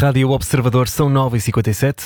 Rádio Observador, são 9h57.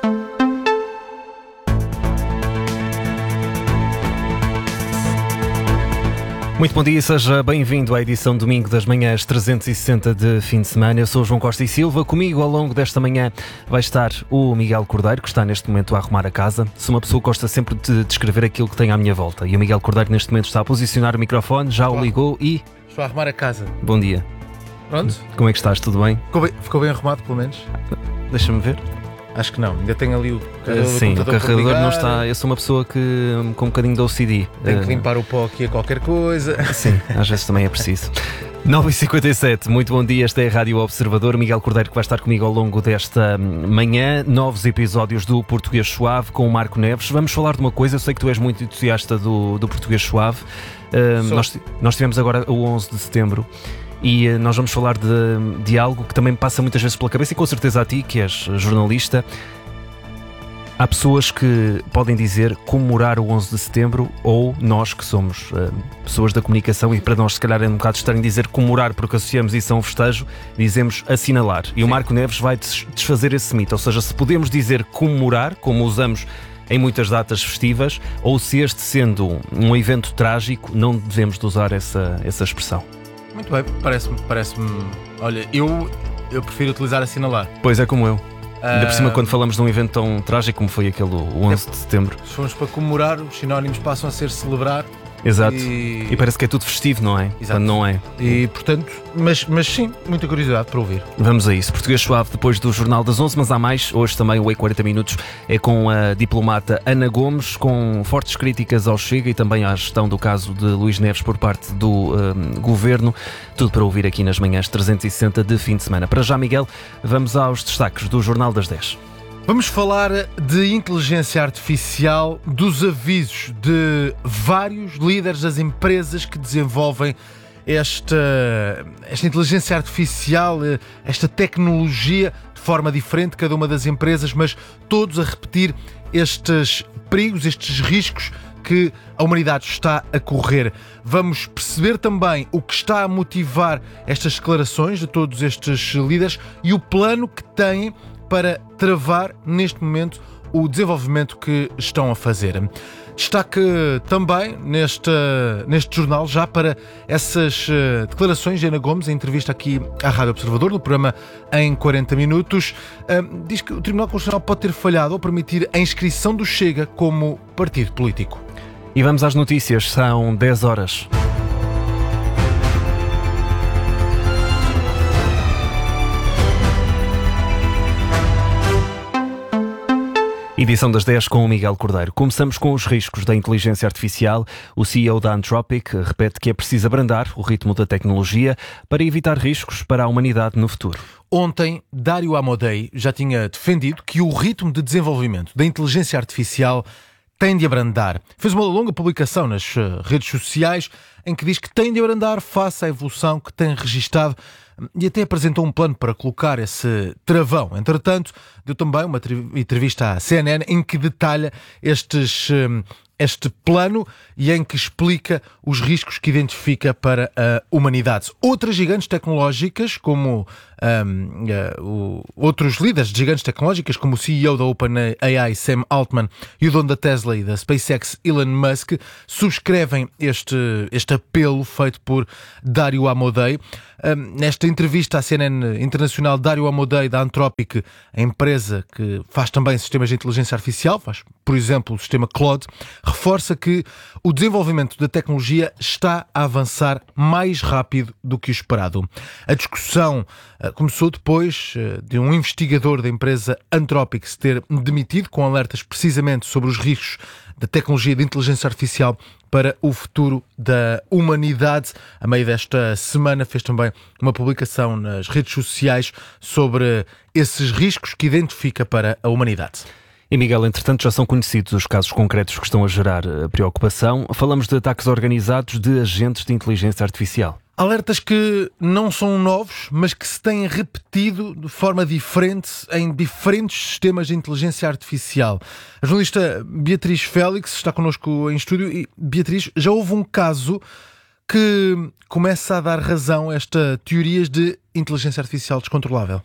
Muito bom dia, seja bem-vindo à edição domingo das manhãs 360 de fim de semana. Eu sou o João Costa e Silva. Comigo ao longo desta manhã vai estar o Miguel Cordeiro, que está neste momento a arrumar a casa. Sou uma pessoa que gosta sempre de descrever aquilo que tem à minha volta. E o Miguel Cordeiro neste momento está a posicionar o microfone, já o ligou e... Estou a arrumar a casa. Bom dia. Pronto? Como é que estás? Tudo bem? Ficou bem arrumado, pelo menos? Deixa-me ver. Acho que não. Ainda tenho ali o carregador. Sim, o carregador não está. Eu sou uma pessoa que com um bocadinho de OCD. Tenho que limpar o pó aqui a qualquer coisa. Sim, às vezes também é preciso. 9h57, muito bom dia, esta é a Rádio Observador. Miguel Cordeiro que vai estar comigo ao longo desta manhã. Novos episódios do Português Suave com o Marco Neves. Vamos falar de uma coisa, eu sei que tu és muito entusiasta do Português Suave. Nós tivemos agora o 11 de setembro. E nós vamos falar de algo que também me passa muitas vezes pela cabeça, e com certeza a ti, que és jornalista. Há pessoas que podem dizer comemorar o 11 de setembro, ou nós, que somos pessoas da comunicação, e para nós se calhar é um bocado estranho dizer comemorar porque associamos isso a um festejo, dizemos assinalar. E o Marco Neves vai desfazer esse mito, ou seja, se podemos dizer comemorar, como usamos em muitas datas festivas, ou se este sendo um evento trágico, não devemos de usar essa expressão. Muito bem, parece-me. Olha, eu prefiro utilizar assinalar. Pois é, como eu. Ainda por cima, quando falamos de um evento tão trágico como foi aquele 11 de setembro. Se formos para comemorar, os sinónimos passam a ser celebrar. Exato. E parece que é tudo festivo, não é? Exato. Quando não é. E, portanto, mas sim, muita curiosidade para ouvir. Vamos a isso. Português Suave depois do Jornal das 11, mas há mais. Hoje também o E40 Minutos é com a diplomata Ana Gomes, com fortes críticas ao Chega e também à gestão do caso de Luís Neves por parte do Governo. Tudo para ouvir aqui nas manhãs 360 de fim de semana. Para já, Miguel, vamos aos destaques do Jornal das 10. Vamos falar de inteligência artificial, dos avisos de vários líderes das empresas que desenvolvem esta inteligência artificial, esta tecnologia de forma diferente, cada uma das empresas, mas todos a repetir estes perigos, estes riscos que a humanidade está a correr. Vamos perceber também o que está a motivar estas declarações de todos estes líderes e o plano que têm para travar neste momento o desenvolvimento que estão a fazer. Destaque também neste jornal já para essas declarações de Ana Gomes, em entrevista aqui à Rádio Observador, no programa Em 40 Minutos. Diz que o Tribunal Constitucional pode ter falhado ao permitir a inscrição do Chega como partido político. E vamos às notícias, são 10 horas. Edição das 10 com o Miguel Cordeiro. Começamos com os riscos da inteligência artificial. O CEO da Anthropic repete que é preciso abrandar o ritmo da tecnologia para evitar riscos para a humanidade no futuro. Ontem, Dario Amodei já tinha defendido que o ritmo de desenvolvimento da inteligência artificial tem de abrandar. Fez uma longa publicação nas redes sociais em que diz que tem de abrandar face à evolução que tem registado e até apresentou um plano para colocar esse travão. Entretanto, deu também uma entrevista à CNN em que detalha este plano e em que explica os riscos que identifica para a humanidade. Outras gigantes tecnológicas, como outros líderes de gigantes tecnológicas, como o CEO da OpenAI, Sam Altman, e o dono da Tesla e da SpaceX, Elon Musk, subscrevem este apelo feito por Dario Amodei. Nesta entrevista à CNN Internacional, Dario Amodei, da Anthropic, a empresa que faz também sistemas de inteligência artificial, faz, por exemplo, o sistema Claude, reforça que o desenvolvimento da tecnologia está a avançar mais rápido do que o esperado. A discussão começou depois de um investigador da empresa Anthropic se ter demitido, com alertas precisamente sobre os riscos da tecnologia de inteligência artificial para o futuro da humanidade. A meio desta semana fez também uma publicação nas redes sociais sobre esses riscos que identifica para a humanidade. E Miguel, entretanto, já são conhecidos os casos concretos que estão a gerar preocupação. Falamos de ataques organizados de agentes de inteligência artificial. Alertas que não são novos, mas que se têm repetido de forma diferente em diferentes sistemas de inteligência artificial. A jornalista Beatriz Félix está connosco em estúdio e, Beatriz, já houve um caso que começa a dar razão a estas teorias de inteligência artificial descontrolável.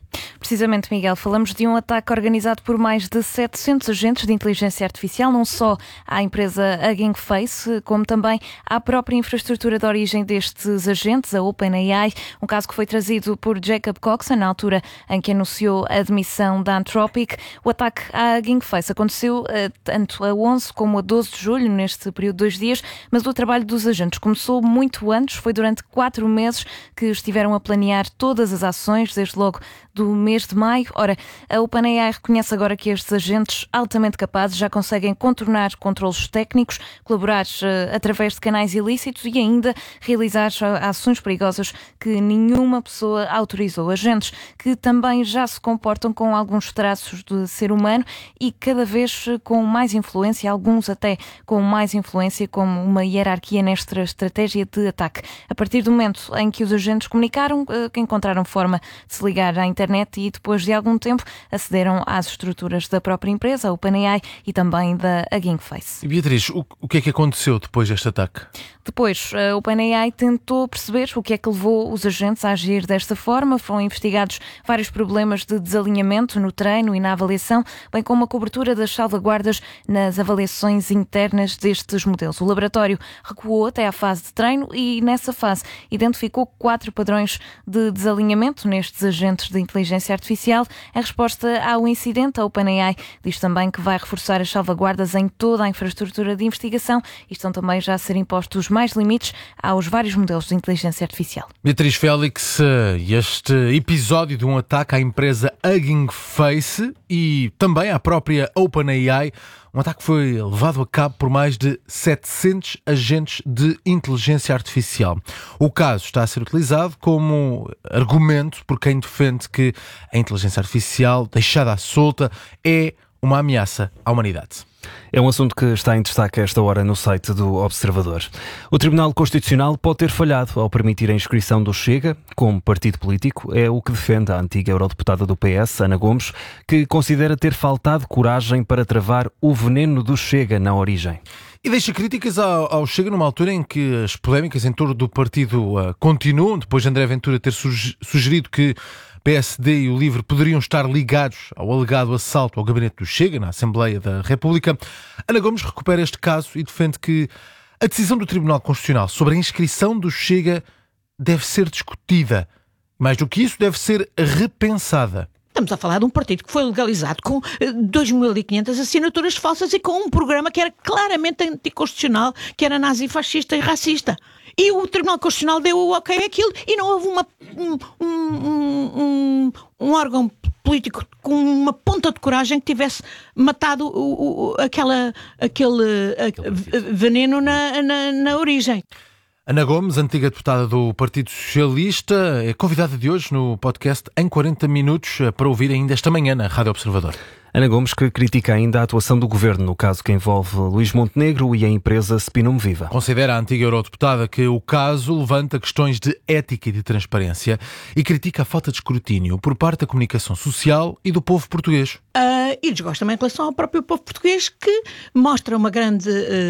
Precisamente, Miguel, falamos de um ataque organizado por mais de 700 agentes de inteligência artificial, não só à empresa Hugging Face, como também à própria infraestrutura de origem destes agentes, a OpenAI, um caso que foi trazido por Jacob Coxon, na altura em que anunciou a admissão da Anthropic. O ataque à Hugging Face aconteceu tanto a 11 como a 12 de julho, neste período de 2 dias, mas o trabalho dos agentes começou muito antes, foi durante 4 meses que estiveram a planear todas as ações, desde logo do mês de maio. Ora, a OpenAI reconhece agora que estes agentes altamente capazes já conseguem contornar controlos técnicos, colaborar através de canais ilícitos e ainda realizar ações perigosas que nenhuma pessoa autorizou. Agentes que também já se comportam com alguns traços de ser humano e cada vez com mais influência, alguns até com mais influência, como uma hierarquia nesta estratégia de ataque. A partir do momento em que os agentes comunicaram, que encontraram forma de se ligar à internet e depois de algum tempo acederam às estruturas da própria empresa, a OpenAI, e também da Hugging Face. E Beatriz, o que é que aconteceu depois deste ataque? Depois, a OpenAI tentou perceber o que é que levou os agentes a agir desta forma. Foram investigados vários problemas de desalinhamento no treino e na avaliação, bem como a cobertura das salvaguardas nas avaliações internas destes modelos. O laboratório recuou até à fase de treino e, nessa fase, identificou 4 padrões de desalinhamento nestes agentes de inteligência artificial. Em resposta ao incidente, a OpenAI diz também que vai reforçar as salvaguardas em toda a infraestrutura de investigação e estão também já a ser impostos mais limites aos vários modelos de inteligência artificial. Beatriz Félix, este episódio de um ataque à empresa Hugging Face e também à própria OpenAI, um ataque que foi levado a cabo por mais de 700 agentes de inteligência artificial. O caso está a ser utilizado como argumento por quem defende que a inteligência artificial deixada à solta é uma ameaça à humanidade. É um assunto que está em destaque a esta hora no site do Observador. O Tribunal Constitucional pode ter falhado ao permitir a inscrição do Chega como partido político. É o que defende a antiga eurodeputada do PS, Ana Gomes, que considera ter faltado coragem para travar o veneno do Chega na origem. E deixa críticas ao Chega numa altura em que as polémicas em torno do partido continuam, depois de André Ventura ter sugerido que PSD e o LIVRE poderiam estar ligados ao alegado assalto ao gabinete do Chega na Assembleia da República. Ana Gomes recupera este caso e defende que a decisão do Tribunal Constitucional sobre a inscrição do Chega deve ser discutida. Mais do que isso, deve ser repensada. Estamos a falar de um partido que foi legalizado com 2.500 assinaturas falsas e com um programa que era claramente anticonstitucional, que era nazi-fascista e racista. E o Tribunal Constitucional deu o ok àquilo e não houve um órgão político com uma ponta de coragem que tivesse matado aquele veneno na origem. Ana Gomes, antiga deputada do Partido Socialista, é convidada de hoje no podcast Em 40 Minutos para ouvir ainda esta manhã na Rádio Observador. Ana Gomes, que critica ainda a atuação do governo no caso que envolve Luís Montenegro e a empresa Spinum Viva. Considera a antiga eurodeputada que o caso levanta questões de ética e de transparência e critica a falta de escrutínio por parte da comunicação social e do povo português. E desgosta também em relação ao próprio povo português, que mostra uma grande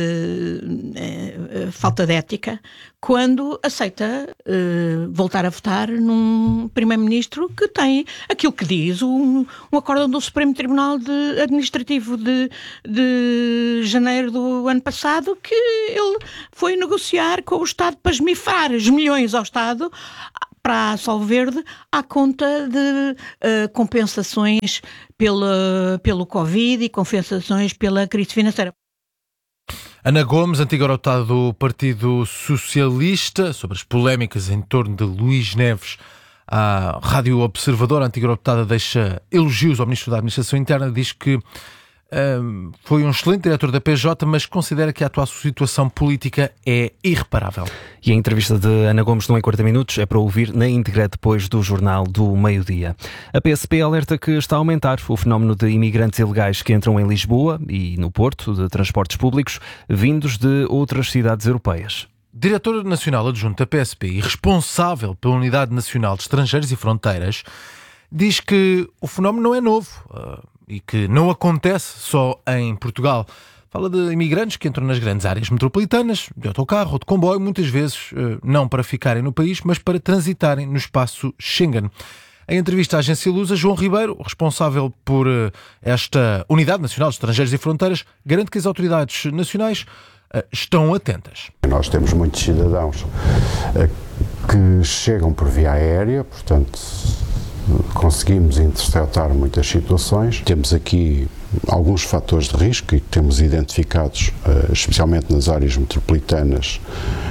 falta de ética quando aceita voltar a votar num primeiro-ministro que tem aquilo que diz um acórdão do Supremo Tribunal Administrativo de janeiro do ano passado, que ele foi negociar com o Estado para esmifrar os milhões ao Estado para a Sol Verde à conta de compensações pelo Covid e compensações pela crise financeira. Ana Gomes, antiga eurodeputada do Partido Socialista, sobre as polémicas em torno de Luís Neves. A Rádio Observador, a antiga eurodeputada, deixa elogios ao Ministro da Administração Interna, diz que foi um excelente diretor da PJ, mas considera que a atual situação política é irreparável. E a entrevista de Ana Gomes no Em 40 Minutos é para ouvir na íntegra depois do Jornal do Meio-Dia. A PSP alerta que está a aumentar o fenómeno de imigrantes ilegais que entram em Lisboa e no Porto de transportes públicos, vindos de outras cidades europeias. Diretor Nacional Adjunto da PSP e responsável pela Unidade Nacional de Estrangeiros e Fronteiras, diz que o fenómeno não é novo e que não acontece só em Portugal. Fala de imigrantes que entram nas grandes áreas metropolitanas, de autocarro ou de comboio, muitas vezes não para ficarem no país, mas para transitarem no espaço Schengen. Em entrevista à agência Lusa, João Ribeiro, responsável por esta Unidade Nacional de Estrangeiros e Fronteiras, garante que as autoridades nacionais estão atentas. Nós temos muitos cidadãos que chegam por via aérea, portanto conseguimos interceptar muitas situações. Temos aqui alguns fatores de risco e temos identificados, especialmente nas áreas metropolitanas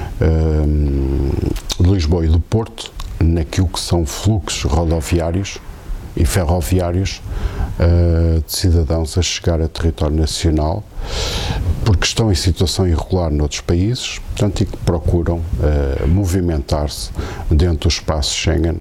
de Lisboa e do Porto, naquilo que são fluxos rodoviários e ferroviários de cidadãos a chegar a território nacional porque estão em situação irregular noutros países, portanto, e que procuram movimentar-se dentro do espaço Schengen.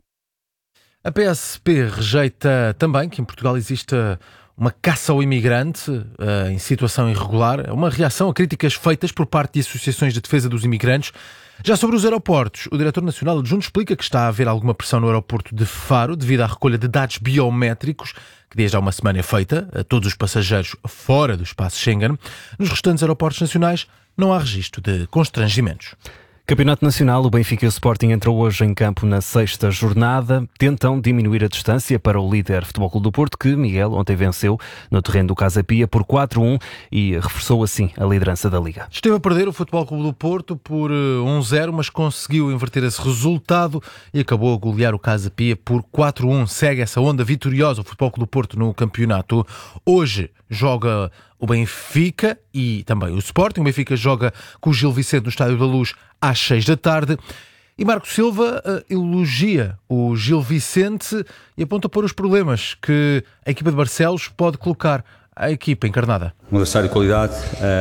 A PSP rejeita também que em Portugal exista uma caça ao imigrante em situação irregular. É uma reação a críticas feitas por parte de associações de defesa dos imigrantes. Já sobre os aeroportos, o Diretor Nacional Adjunto explica que está a haver alguma pressão no aeroporto de Faro devido à recolha de dados biométricos, que desde há uma semana é feita a todos os passageiros fora do espaço Schengen. Nos restantes aeroportos nacionais não há registro de constrangimentos. Campeonato Nacional, o Benfica e o Sporting entrou hoje em campo na 6ª jornada. Tentam diminuir a distância para o líder Futebol Clube do Porto, que Miguel ontem venceu no terreno do Casa Pia por 4-1 e reforçou assim a liderança da Liga. Esteve a perder o Futebol Clube do Porto por 1-0, mas conseguiu inverter esse resultado e acabou a golear o Casa Pia por 4-1. Segue essa onda vitoriosa o Futebol Clube do Porto no campeonato. Hoje joga o Benfica e também o Sporting. O Benfica joga com o Gil Vicente no Estádio da Luz às 6 da tarde. E Marco Silva elogia o Gil Vicente e aponta para os problemas que a equipa de Barcelos pode colocar à equipa encarnada. Um adversário de qualidade,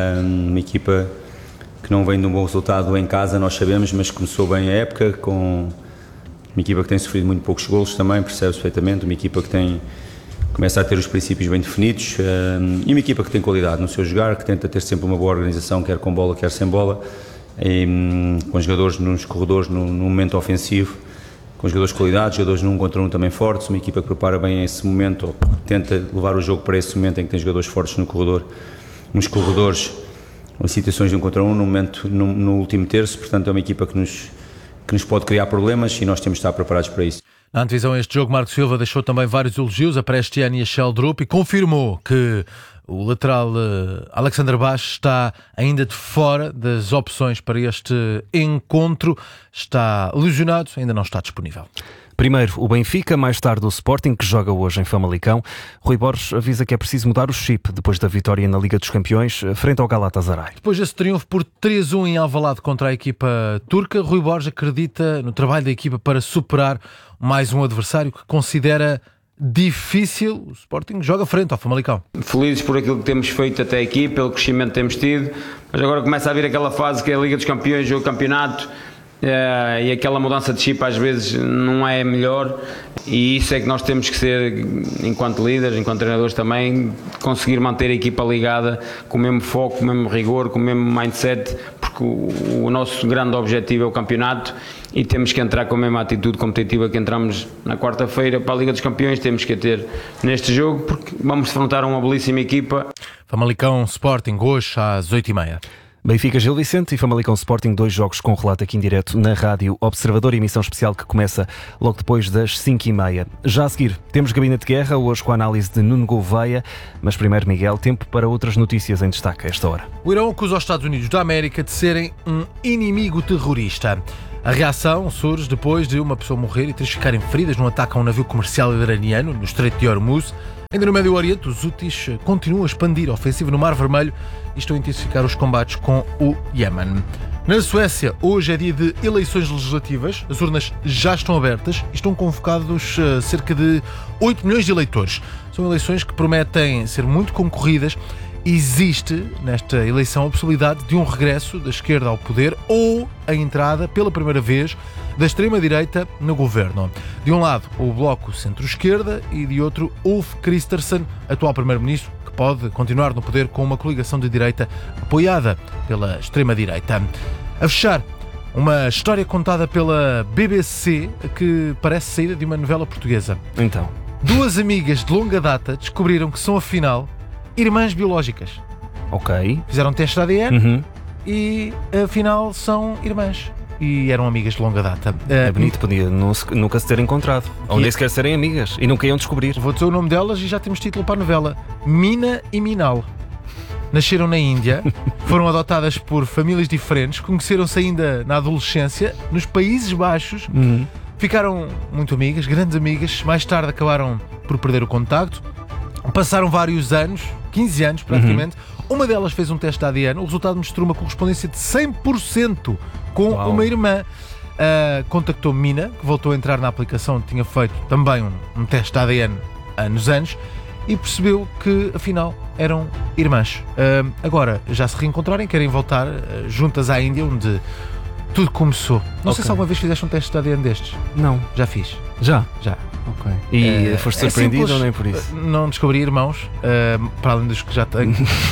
uma equipa que não vem de um bom resultado em casa, nós sabemos, mas começou bem a época, com uma equipa que tem sofrido muito poucos golos também, percebe-se perfeitamente, uma equipa que começa a ter os princípios bem definidos e uma equipa que tem qualidade no seu jogar, que tenta ter sempre uma boa organização, quer com bola, quer sem bola, e, com jogadores nos corredores no momento ofensivo, com jogadores de qualidade, jogadores num contra um também fortes, uma equipa que prepara bem esse momento, ou tenta levar o jogo para esse momento em que tem jogadores fortes no corredor, nos corredores, em situações de um contra um, no último terço. Portanto é uma equipa que nos pode criar problemas e nós temos de estar preparados para isso. Na antevisão a este jogo, Marco Silva deixou também vários elogios a Prestiani e a Sheldrup e confirmou que o lateral Alexander Baixo está ainda de fora das opções para este encontro. Está lesionado, ainda não está disponível. Primeiro o Benfica, mais tarde o Sporting, que joga hoje em Famalicão. Rui Borges avisa que é preciso mudar o chip depois da vitória na Liga dos Campeões frente ao Galatasaray. Depois desse triunfo por 3-1 em Alvalade contra a equipa turca, Rui Borges acredita no trabalho da equipa para superar mais um adversário que considera difícil. O Sporting joga frente ao Famalicão. Felizes por aquilo que temos feito até aqui, pelo crescimento que temos tido, mas agora começa a vir aquela fase que é a Liga dos Campeões, o campeonato, e aquela mudança de chip às vezes não é melhor, e isso é que nós temos que ser, enquanto líderes, enquanto treinadores também, conseguir manter a equipa ligada com o mesmo foco, com o mesmo rigor, com o mesmo mindset, porque o nosso grande objetivo é o campeonato e temos que entrar com a mesma atitude competitiva que entramos na quarta-feira para a Liga dos Campeões, temos que a ter neste jogo, porque vamos defrontar uma belíssima equipa. Famalicão Sporting hoje às 8h30. Benfica Gil Vicente e Famalicão Sporting, 2 jogos com relato aqui em direto na Rádio Observador, emissão especial que começa logo depois das 5h30. Já a seguir, temos Gabinete de Guerra, hoje com a análise de Nuno Gouveia, mas primeiro, Miguel, tempo para outras notícias em destaque a esta hora. O Irão acusa os Estados Unidos da América de serem um inimigo terrorista. A reação surge depois de uma pessoa morrer e 3 ficarem feridas num ataque a um navio comercial iraniano no Estreito de Hormuz. Ainda no Médio Oriente, os Houthis continuam a expandir a ofensiva no Mar Vermelho e estão a intensificar os combates com o Iémen. Na Suécia, hoje é dia de eleições legislativas, as urnas já estão abertas e estão convocados cerca de 8 milhões de eleitores. São eleições que prometem ser muito concorridas. Existe nesta eleição a possibilidade de um regresso da esquerda ao poder ou a entrada, pela primeira vez, da extrema-direita no governo. De um lado, o Bloco Centro-Esquerda e de outro, Ulf Kristersson, atual primeiro-ministro, que pode continuar no poder com uma coligação de direita apoiada pela extrema-direita. A fechar, uma história contada pela BBC que parece saída de uma novela portuguesa. Então, 2 amigas de longa data descobriram que são, afinal, irmãs biológicas. ok. Fizeram teste de ADN e, afinal, são irmãs. e eram amigas de longa data. É bonito, podia nunca se ter encontrado. Ou nem sequer serem amigas e nunca iam descobrir. Vou dizer o nome delas e já temos título para a novela. Mina e Minal. Nasceram na Índia, foram adotadas por famílias diferentes, conheceram-se ainda na adolescência, nos Países Baixos, ficaram muito amigas, grandes amigas, mais tarde acabaram por perder o contacto, passaram vários anos, 15 anos praticamente, uma delas fez um teste de ADN, o resultado mostrou uma correspondência de 100% com uma irmã. Contactou Mina, que voltou a entrar na aplicação, tinha feito também um teste de ADN anos antes, e percebeu que, afinal, eram irmãs. Agora, já se reencontrarem, querem voltar juntas à Índia, onde tudo começou. Não sei se alguma vez fizeste um teste de ADN destes. Não. Já fiz. Já? Já. Ok. E foste surpreendido ou nem por isso? Não descobri irmãos, para além dos que já tenho.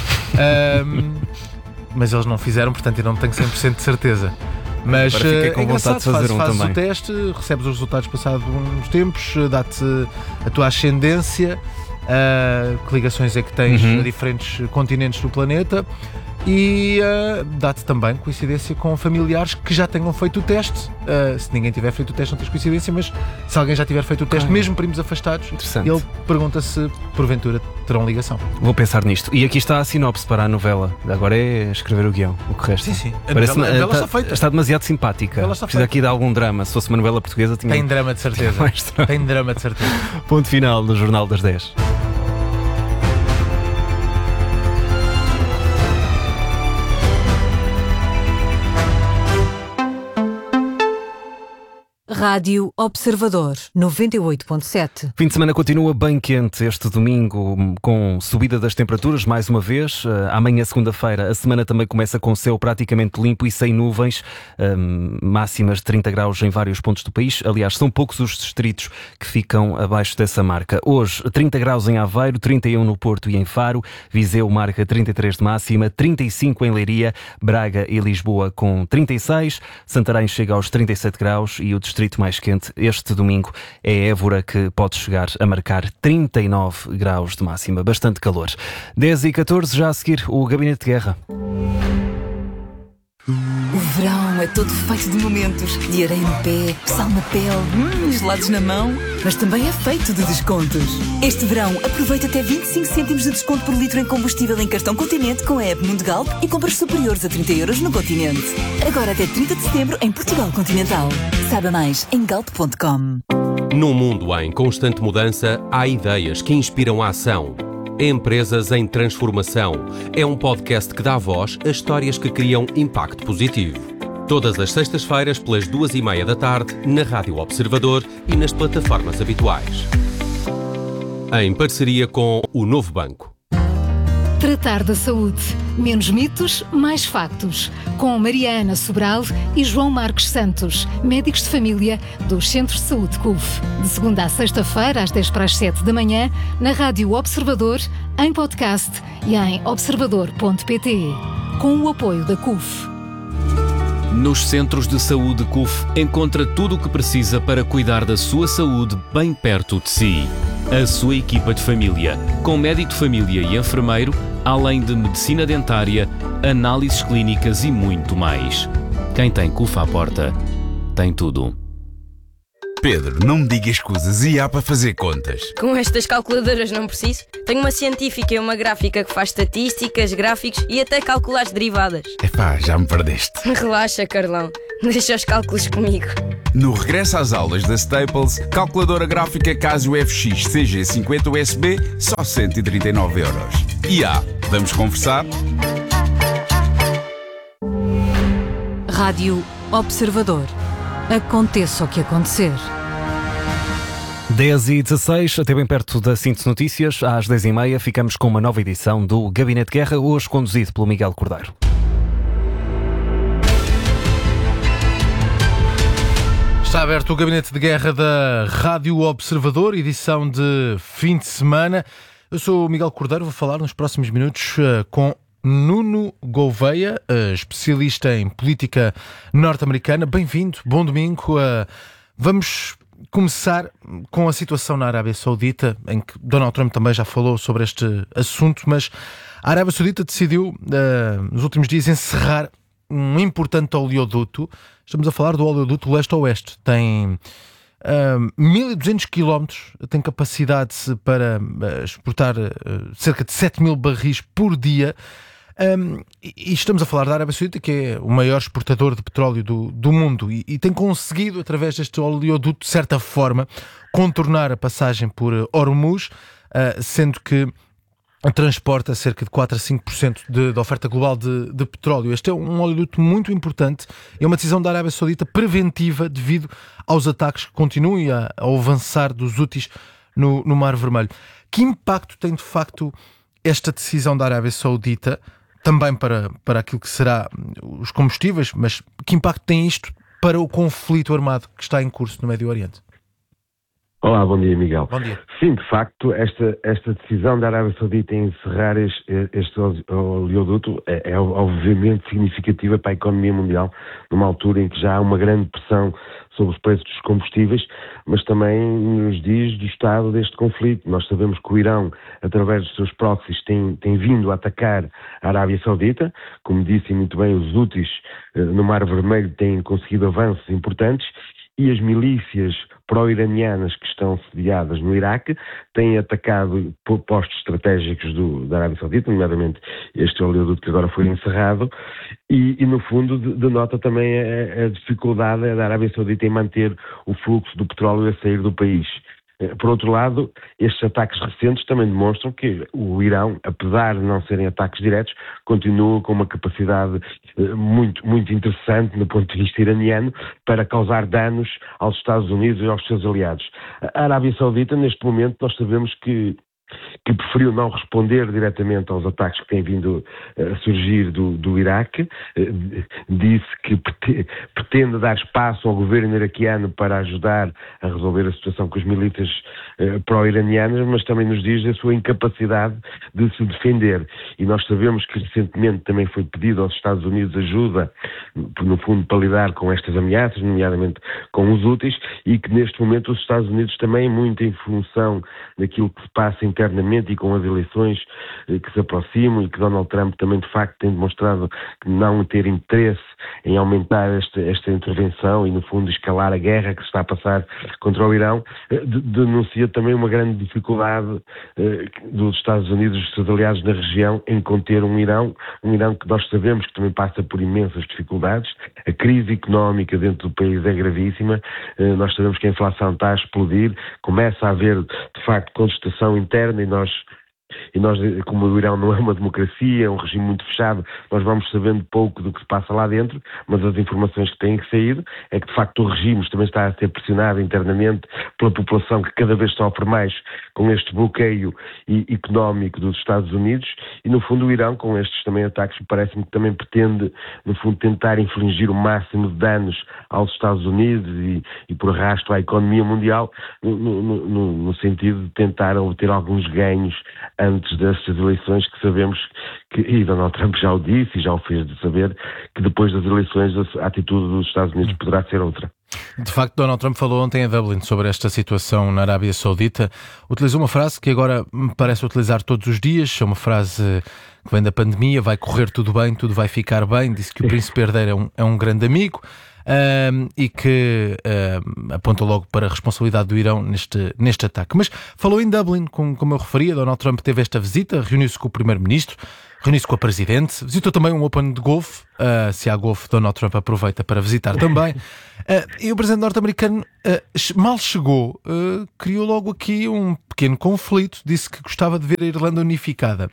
Mas eles não fizeram, portanto eu não tenho 100% de certeza. Mas é engraçado, fazes o teste, recebes os resultados passados uns tempos, dá-te a tua ascendência, que ligações é que tens a diferentes continentes do planeta, e dá-te também coincidência com familiares que já tenham feito o teste. Se ninguém tiver feito o teste não tens coincidência, mas se alguém já tiver feito o teste, mesmo primos afastados, ele pergunta se porventura terão ligação. Vou pensar nisto. E aqui está a sinopse para a novela. Agora é escrever o guião, o que resta. Sim. A Parece novela está feita. Está demasiado simpática. Precisa aqui de algum drama. Se fosse uma novela portuguesa tinha... Tem drama de certeza. Tem drama de certeza. Ponto final do Jornal das 10. Rádio Observador 98.7. Fim de semana continua bem quente este domingo, com subida das temperaturas mais uma vez. Amanhã, segunda-feira, a semana também começa com céu praticamente limpo e sem nuvens, máximas de 30 graus em vários pontos do país. Aliás, são poucos os distritos que ficam abaixo dessa marca. Hoje, 30 graus em Aveiro, 31 no Porto e em Faro, Viseu marca 33 de máxima, 35 em Leiria, Braga e Lisboa com 36, Santarém chega aos 37 graus e o distrito mais quente este domingo é Évora, que pode chegar a marcar 39 graus de máxima. Bastante calor. 10h14, já a seguir o Gabinete de Guerra. O verão é todo feito de momentos, de areia no pé, sal na pele, gelados na mão, mas também é feito de descontos. Este verão aproveita até 25 cêntimos de desconto por litro em combustível em cartão Continente com a app Mundo Galp e compras superiores a 30 € no Continente. Agora até 30 de setembro em Portugal Continental. Saiba mais em galp.com. Num mundo em constante mudança, há ideias que inspiram a ação. Empresas em Transformação é um podcast que dá voz a histórias que criam impacto positivo. Todas as sextas-feiras, pelas 2h30 da tarde, na Rádio Observador e nas plataformas habituais. Em parceria com o Novo Banco. Tratar da saúde. Menos mitos, mais factos. Com Mariana Sobral e João Marcos Santos, médicos de família dos Centros de Saúde CUF. De segunda a sexta-feira, às 10:07 da manhã, na Rádio Observador, em podcast e em observador.pt. Com o apoio da CUF. Nos Centros de Saúde CUF encontra tudo o que precisa para cuidar da sua saúde bem perto de si. A sua equipa de família, com médico de família e enfermeiro, além de medicina dentária, análises clínicas e muito mais. Quem tem CUF à porta, tem tudo. Pedro, não me diga escusas e há para fazer contas. Com estas calculadoras não preciso. Tenho uma científica e uma gráfica que faz estatísticas, gráficos e até calcula as derivadas. Epá, já me perdeste. Relaxa, Carlão. Deixa os cálculos comigo. No regresso às aulas da Staples, calculadora gráfica Casio FX CG50 USB, só 139 €. E vamos conversar? Rádio Observador. Aconteça o que acontecer. 10h16, até bem perto da Síntese Notícias, às 10h30 ficamos com uma nova edição do Gabinete de Guerra, hoje conduzido pelo Miguel Cordeiro. Está aberto o Gabinete de Guerra da Rádio Observador, edição de fim de semana. Eu sou o Miguel Cordeiro, vou falar nos próximos minutos com Nuno Gouveia, especialista em política norte-americana. Bem-vindo, bom domingo. Vamos começar com a situação na Arábia Saudita, em que Donald Trump também já falou sobre este assunto, mas a Arábia Saudita decidiu, nos últimos dias, encerrar um importante oleoduto. Estamos a falar do oleoduto leste-oeste. Tem 1.200 km, tem capacidade para exportar cerca de 7.000 barris por dia. E estamos a falar da Arábia Saudita, que é o maior exportador de petróleo do mundo, e tem conseguido, através deste oleoduto, de certa forma, contornar a passagem por Hormuz, sendo que transporta cerca de 4 a 5% da oferta global de petróleo. Este é um oleoduto muito importante, é uma decisão da Arábia Saudita preventiva devido aos ataques que continuam a avançar dos Houthis no Mar Vermelho. Que impacto tem de facto esta decisão da Arábia Saudita, também para aquilo que será os combustíveis, mas que impacto tem isto para o conflito armado que está em curso no Médio Oriente? Olá, bom dia, Miguel. Bom dia. Sim, de facto, esta decisão da Arábia Saudita em encerrar este oleoduto é obviamente significativa para a economia mundial, numa altura em que já há uma grande pressão sobre os preços dos combustíveis, mas também nos diz do estado deste conflito. Nós sabemos que o Irão, através dos seus proxies, tem vindo a atacar a Arábia Saudita. Como disse muito bem, os Houthis no Mar Vermelho têm conseguido avanços importantes, e as milícias pró-iranianas que estão sediadas no Iraque têm atacado postos estratégicos da Arábia Saudita, nomeadamente este oleoduto que agora foi encerrado, e no fundo denota também a dificuldade da Arábia Saudita em manter o fluxo do petróleo a sair do país. Por outro lado, estes ataques recentes também demonstram que o Irão, apesar de não serem ataques diretos, continua com uma capacidade muito, muito interessante do ponto de vista iraniano para causar danos aos Estados Unidos e aos seus aliados. A Arábia Saudita, neste momento, nós sabemos que preferiu não responder diretamente aos ataques que têm vindo a surgir do Iraque, disse que pretende dar espaço ao governo iraquiano para ajudar a resolver a situação com as milícias pró-iranianas, mas também nos diz a sua incapacidade de se defender. E nós sabemos que recentemente também foi pedido aos Estados Unidos ajuda, no fundo, para lidar com estas ameaças, nomeadamente com os Houthis, e que neste momento os Estados Unidos também, muito em função daquilo que se passa internamente e com as eleições que se aproximam, e que Donald Trump também de facto tem demonstrado que não ter interesse em aumentar esta intervenção e no fundo escalar a guerra que se está a passar contra o Irão, denuncia também uma grande dificuldade dos Estados Unidos e dos seus aliados na região em conter um Irão que nós sabemos que também passa por imensas dificuldades. A crise económica dentro do país é gravíssima, nós sabemos que a inflação está a explodir, começa a haver de facto contestação interna, e nós, como o Irão não é uma democracia, é um regime muito fechado, nós vamos sabendo pouco do que se passa lá dentro, mas as informações que têm saído é que de facto o regime também está a ser pressionado internamente pela população, que cada vez sofre mais com este bloqueio económico dos Estados Unidos, e no fundo o Irão, com estes também ataques, parece-me que também pretende no fundo tentar infligir o máximo de danos aos Estados Unidos e por arrasto à economia mundial, no sentido de tentar obter alguns ganhos antes destas eleições, que sabemos que, e Donald Trump já o disse e já o fez de saber, que depois das eleições a atitude dos Estados Unidos poderá ser outra. De facto, Donald Trump falou ontem em Dublin sobre esta situação na Arábia Saudita. Utilizou uma frase que agora me parece utilizar todos os dias, é uma frase que vem da pandemia: vai correr tudo bem, tudo vai ficar bem. Disse que o príncipe herdeiro é um grande amigo. E que aponta logo para a responsabilidade do Irão neste ataque. Mas falou em Dublin, como eu referia. Donald Trump teve esta visita, reuniu-se com o primeiro-ministro, reuniu-se com a presidente, visitou também um Open de golfe. Se há golfe, Donald Trump aproveita para visitar também. E o presidente norte-americano mal chegou, criou logo aqui um pequeno conflito, disse que gostava de ver a Irlanda unificada.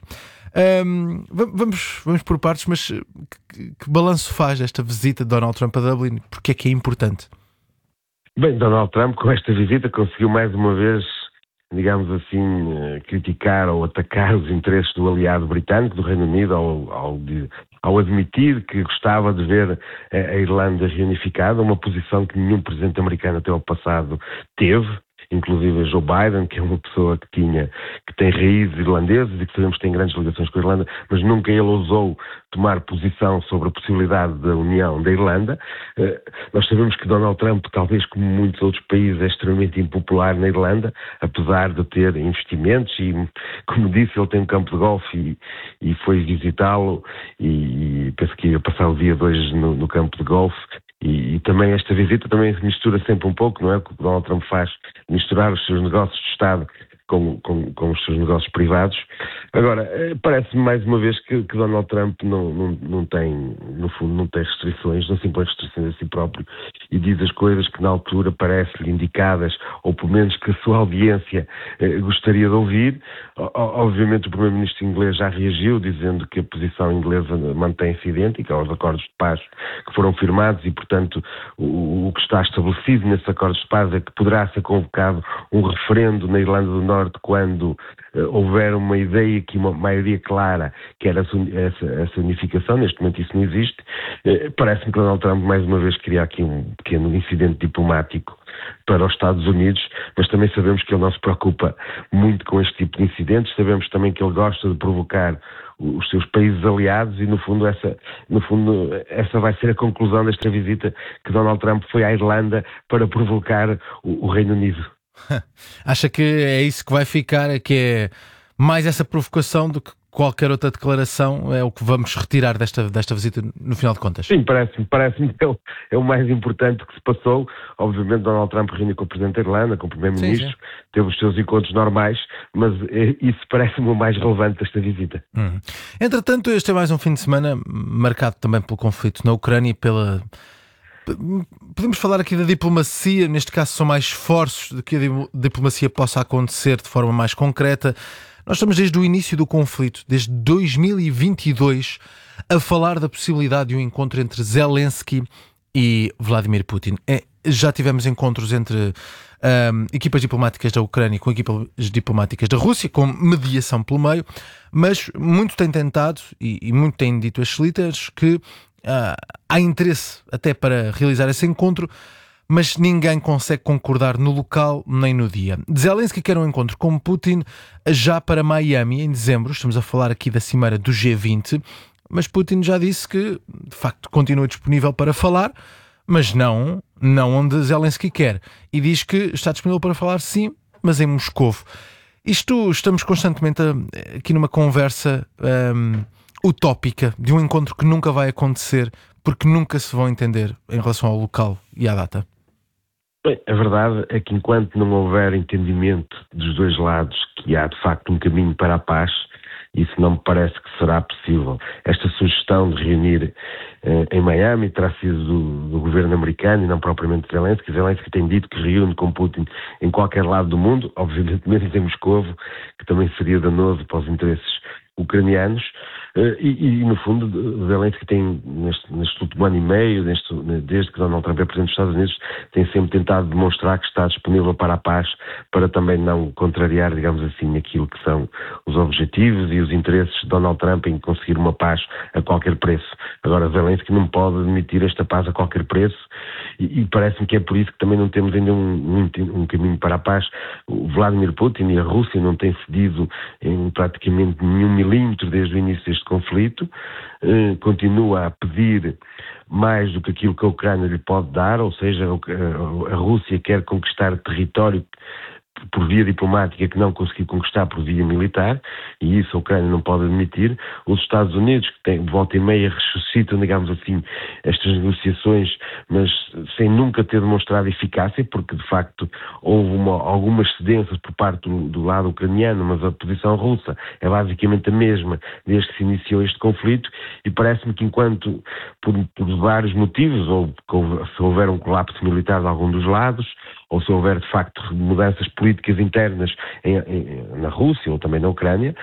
Vamos por partes, mas que balanço faz esta visita de Donald Trump a Dublin? Porque é que é importante? Bem, Donald Trump com esta visita conseguiu mais uma vez, digamos assim, criticar ou atacar os interesses do aliado britânico, do Reino Unido, ao admitir que gostava de ver a Irlanda reunificada, uma posição que nenhum presidente americano até ao passado teve. inclusive Joe Biden, que é uma pessoa que tem raízes irlandesas e que sabemos que tem grandes ligações com a Irlanda, mas nunca ele ousou tomar posição sobre a possibilidade da união da Irlanda. Nós sabemos que Donald Trump, talvez como muitos outros países, é extremamente impopular na Irlanda, apesar de ter investimentos e, como disse, ele tem um campo de golfe e foi visitá-lo e penso que ia passar o dia de hoje no campo de golfe. E também esta visita também se mistura sempre um pouco, não é? O que o Donald Trump faz, misturar os seus negócios de Estado com os seus negócios privados. Agora, parece-me mais uma vez que Donald Trump não tem, no fundo, não tem restrições, não se impõe restrições a si próprio e diz as coisas que na altura parecem-lhe indicadas, ou pelo menos que a sua audiência gostaria de ouvir. Obviamente o primeiro-ministro inglês já reagiu, dizendo que a posição inglesa mantém-se idêntica aos acordos de paz que foram firmados e, portanto, o que está estabelecido nesses acordos de paz é que poderá ser convocado um referendo na Irlanda do Norte quando houver uma ideia que uma maioria clara que era essa unificação. Neste momento isso não existe. Parece-me que Donald Trump mais uma vez queria aqui um pequeno incidente diplomático para os Estados Unidos, mas também sabemos que ele não se preocupa muito com este tipo de incidentes. Sabemos também que ele gosta de provocar os seus países aliados e, no fundo, essa vai ser a conclusão desta visita, que Donald Trump foi à Irlanda para provocar o Reino Unido. Acha que é isso que vai ficar, que é mais essa provocação do que qualquer outra declaração? É o que vamos retirar desta visita no final de contas? Sim, parece-me que é o mais importante que se passou. Obviamente Donald Trump reuniu com o Presidente da Irlanda, com o Primeiro-Ministro, teve os seus encontros normais, mas isso parece-me o mais relevante desta visita. Entretanto, este é mais um fim de semana marcado também pelo conflito na Ucrânia e podemos falar aqui da diplomacia. Neste caso são mais esforços de que a diplomacia possa acontecer de forma mais concreta. Nós estamos desde o início do conflito, desde 2022, a falar da possibilidade de um encontro entre Zelensky e Vladimir Putin. Já tivemos encontros entre equipas diplomáticas da Ucrânia com equipas diplomáticas da Rússia, com mediação pelo meio, mas muito tem tentado e muito tem dito as líderes que há interesse até para realizar esse encontro, mas ninguém consegue concordar no local nem no dia. Zelensky quer um encontro com Putin já para Miami, em dezembro. Estamos a falar aqui da cimeira do G20, mas Putin já disse que, de facto, continua disponível para falar, mas não onde Zelensky quer. E diz que está disponível para falar, sim, mas em Moscovo. Estamos constantemente aqui numa conversa utópica de um encontro que nunca vai acontecer porque nunca se vão entender em relação ao local e à data. Bem, a verdade é que enquanto não houver entendimento dos dois lados que há de facto um caminho para a paz, isso não me parece que será possível. Esta sugestão de reunir em Miami terá sido do governo americano e não propriamente de Zelensky. Zelensky tem dito que reúne com Putin em qualquer lado do mundo, obviamente menos em Moscovo, que também seria danoso para os interesses ucranianos. E no fundo, Zelensky tem, neste último ano e meio, desde que Donald Trump é presidente dos Estados Unidos, tem sempre tentado demonstrar que está disponível para a paz, para também não contrariar, digamos assim, aquilo que são os objetivos e os interesses de Donald Trump em conseguir uma paz a qualquer preço. Agora, Zelensky não pode admitir esta paz a qualquer preço e parece-me que é por isso que também não temos ainda um caminho para a paz. O Vladimir Putin e a Rússia não têm cedido em praticamente nenhum milímetro desde o início deste conflito, continua a pedir mais do que aquilo que a Ucrânia lhe pode dar, ou seja, a Rússia quer conquistar território por via diplomática que não conseguiu conquistar por via militar, e isso a Ucrânia não pode admitir. Os Estados Unidos, que têm, de volta e meia, ressuscitam, digamos assim, estas negociações, mas sem nunca ter demonstrado eficácia, porque de facto houve algumas cedências por parte do lado ucraniano, mas a posição russa é basicamente a mesma desde que se iniciou este conflito, e parece-me que enquanto, por vários motivos, ou se houver um colapso militar de algum dos lados, ou se houver de facto mudanças políticas internas na Rússia ou também na Ucrânia,